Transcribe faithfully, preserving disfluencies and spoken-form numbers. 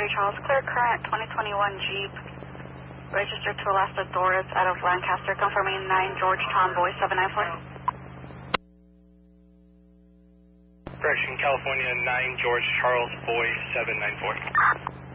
thirty Charles, clear current twenty twenty-one Jeep, registered to Alaska Doris out of Lancaster, confirming nine George Tomboy seven nine four. Correction, California, nine George Charles Boy seven nine four.